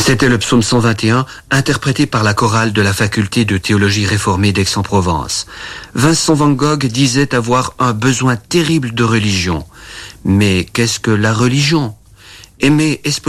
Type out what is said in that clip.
C'était le psaume 121, interprété par la chorale de la faculté de théologie réformée d'Aix-en-Provence. Vincent Van Gogh disait avoir un besoin terrible de religion. Mais qu'est-ce que la religion ? Aimer